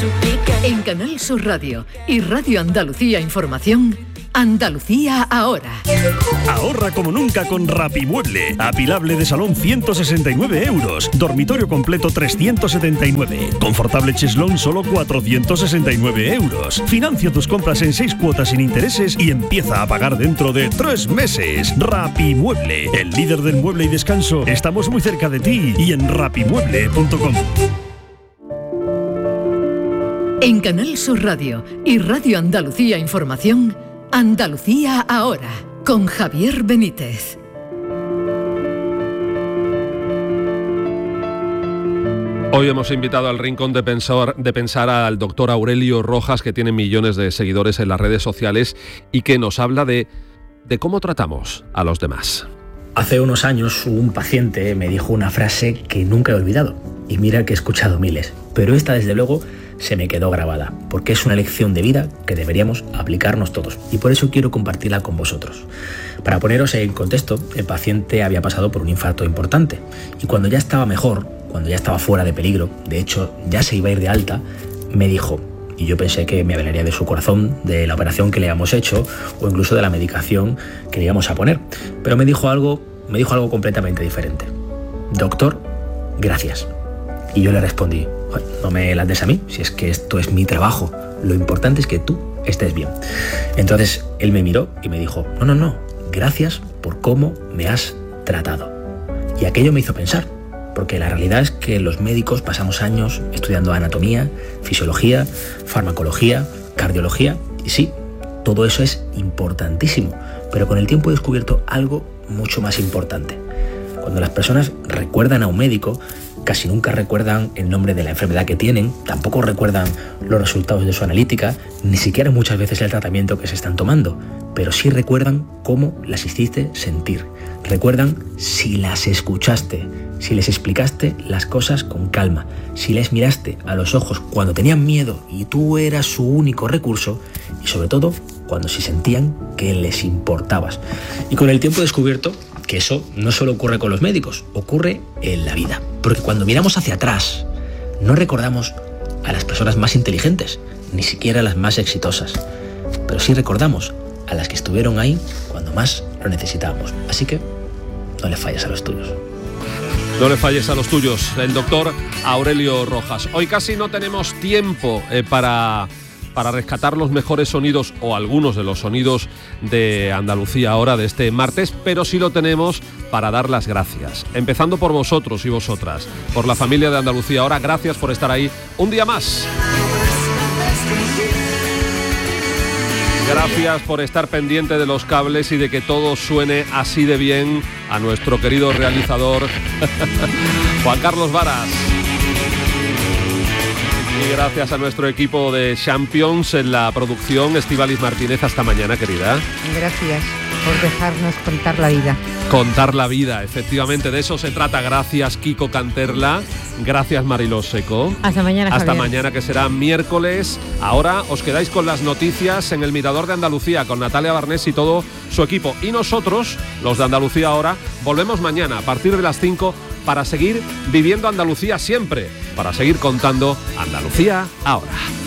En Canal Sur Radio y Radio Andalucía Información, Andalucía ahora. Ahorra como nunca con Rapimueble. Apilable de salón 169 euros. Dormitorio completo 379. Confortable cheslón solo 469 euros. Financia tus compras en 6 cuotas sin intereses y empieza a pagar dentro de 3 meses. Rapimueble, el líder del mueble y descanso. Estamos muy cerca de ti y en rapimueble.com. En Canal Sur Radio y Radio Andalucía Información, Andalucía ahora, con Javier Benítez. Hoy hemos invitado al Rincón de Pensar al doctor Aurelio Rojas, que tiene millones de seguidores en las redes sociales y que nos habla de cómo tratamos a los demás. Hace unos años un paciente me dijo una frase que nunca he olvidado, y mira que he escuchado miles, pero esta desde luego se me quedó grabada, porque es una lección de vida que deberíamos aplicarnos todos, y por eso quiero compartirla con vosotros. Para poneros en contexto, el paciente había pasado por un infarto importante, y cuando ya estaba mejor, cuando ya estaba fuera de peligro, de hecho ya se iba a ir de alta, me dijo, y yo pensé que me hablaría de su corazón, de la operación que le habíamos hecho, o incluso de la medicación que le íbamos a poner, pero me dijo algo completamente diferente. Doctor, gracias. Y yo le respondí, no me las des a mí, si es que esto es mi trabajo, lo importante es que tú estés bien. Entonces él me miró y me dijo, no, gracias por cómo me has tratado. Y aquello me hizo pensar, porque la realidad es que los médicos pasamos años estudiando anatomía, fisiología, farmacología, cardiología, y sí, todo eso es importantísimo, pero con el tiempo he descubierto algo mucho más importante. Cuando las personas recuerdan a un médico, casi nunca recuerdan el nombre de la enfermedad que tienen, tampoco recuerdan los resultados de su analítica, ni siquiera muchas veces el tratamiento que se están tomando, pero sí recuerdan cómo las hiciste sentir. Recuerdan si las escuchaste, si les explicaste las cosas con calma, si les miraste a los ojos cuando tenían miedo y tú eras su único recurso, y sobre todo cuando se sentían que les importabas. Y con el tiempo he descubierto que eso no solo ocurre con los médicos, ocurre en la vida. Porque cuando miramos hacia atrás, no recordamos a las personas más inteligentes, ni siquiera a las más exitosas, pero sí recordamos a las que estuvieron ahí cuando más lo necesitábamos. Así que no le falles a los tuyos. No le falles a los tuyos, el doctor Aurelio Rojas. Hoy casi no tenemos tiempo para rescatar los mejores sonidos o algunos de los sonidos de Andalucía ahora de este martes, pero sí lo tenemos para dar las gracias. Empezando por vosotros y vosotras, por la familia de Andalucía ahora, gracias por estar ahí un día más. Gracias por estar pendiente de los cables y de que todo suene así de bien a nuestro querido realizador Juan Carlos Varas. Y gracias a nuestro equipo de Champions en la producción, Estíbaliz Martínez. Hasta mañana, querida. Gracias por dejarnos contar la vida. Contar la vida, efectivamente, de eso se trata. Gracias, Kiko Canterla. Gracias, Mariló Seco. Hasta mañana, Javier. Hasta mañana, que será miércoles. Ahora os quedáis con las noticias en el Mirador de Andalucía, con Natalia Barnés y todo su equipo. Y nosotros, los de Andalucía ahora, volvemos mañana a partir de las 5 para seguir viviendo Andalucía siempre, para seguir contando Andalucía ahora.